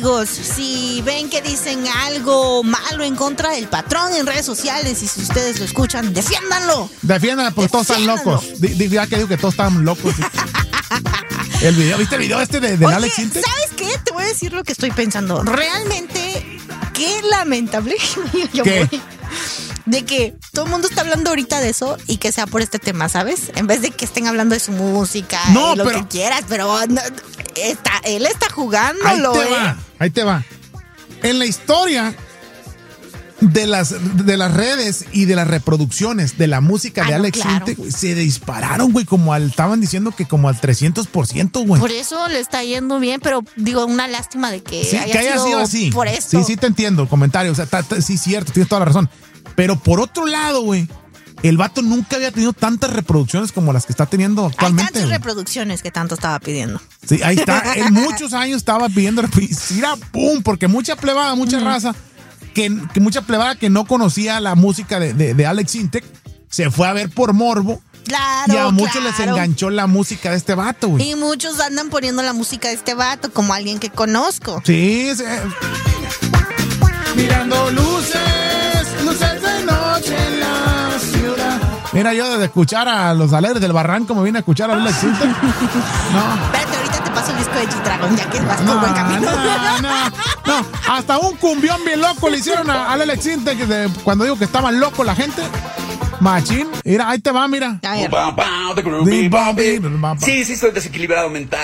amigos, si ven que dicen algo malo en contra del patrón en redes sociales y si ustedes lo escuchan, defiéndanlo. Defiéndanlo porque todos están locos. Ya que digo que todos están locos. ¿Viste el video de Alex Intec? ¿Sabes qué? Te voy a decir lo que estoy pensando. Realmente, qué lamentable. ¿Qué? De que todo el mundo está hablando ahorita de eso y que sea por este tema, ¿sabes? En vez de que estén hablando de su música y lo que quieras, pero no, él está jugándolo. Ahí te va. En la historia de las redes y de las reproducciones de la música de Alex Intec, se dispararon, güey, estaban diciendo que como al 300%, güey. Por eso le está yendo bien, pero digo, una lástima de que haya sido así. Por esto. Sí, te entiendo el comentario, o sea, sí, cierto, tienes toda la razón. Pero por otro lado, güey, el vato nunca había tenido tantas reproducciones como las que está teniendo actualmente. Hay tantas reproducciones que tanto estaba pidiendo. Sí, ahí está. En muchos años estaba pidiendo, mira, pum, porque mucha plebada, mucha raza, que mucha plebada que no conocía la música de Alex Intec, se fue a ver por morbo. Claro, y a muchos les enganchó la música de este vato, güey. Y muchos andan poniendo la música de este vato como alguien que conozco. Sí. Mirando luces de noche en la ciudad. Mira, yo desde escuchar a los Alegres del Barranco me vine a escuchar a Alex Intec. No. Espérate, ahorita te paso el disco de G-Dragon, ya que vas por buen camino. No, hasta un cumbión bien loco le hicieron a Alex Intec cuando digo que estaban locos la gente. Machín, mira, ahí te va, mira. Sí, estoy desequilibrado mental.